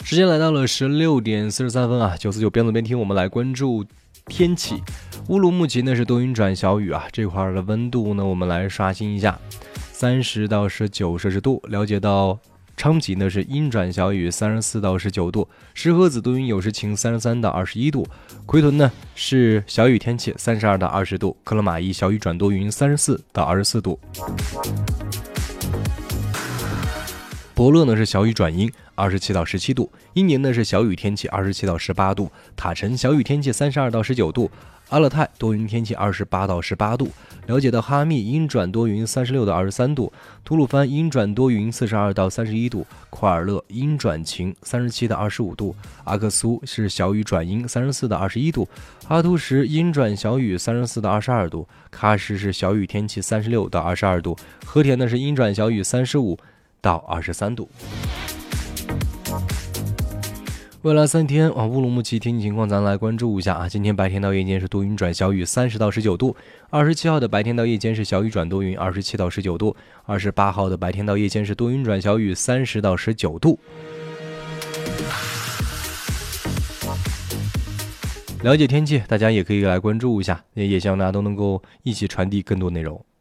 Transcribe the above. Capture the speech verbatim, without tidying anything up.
时间来到了十六点四十三分啊，九四九边走边听，我们来关注天气。乌鲁木齐呢是多云转小雨啊，这块的温度呢我们来刷新一下，三十到十九摄氏度。了解到昌吉呢是阴转小雨，三十四到十九度；石河子多云有时晴，三十三到二十一度；奎屯呢是小雨天气，三十二到二十度；克勒玛依小雨转多云，三十四到二十四度；伯乐呢是小雨转阴，二十七到十七度；伊宁呢是小雨天气，二十七到十八度；塔城小雨天气，三十二到十九度；阿勒泰多云天气，二十八到十八度。了解到哈密阴转多云，三十六到二十三度；吐鲁番阴转多云，四十二到三十一度；库尔勒阴转晴，三十七到二十五度；阿克苏是小雨转阴，三十四到二十一度；阿图什阴转小雨，三十四到二十二度；喀什是小雨天气，三十六到二十二度；和田呢是阴转小雨，三十五到二十三度。未来三天啊，乌鲁木齐天气情况咱来关注一下啊。今天白天到夜间是多云转小雨，三十到十九度；二十七号的白天到夜间是小雨转多云，二十七到十九度；二十八号的白天到夜间是多云转小雨，三十到十九度。了解天气，大家也可以来关注一下，也希望大家都能够一起传递更多内容。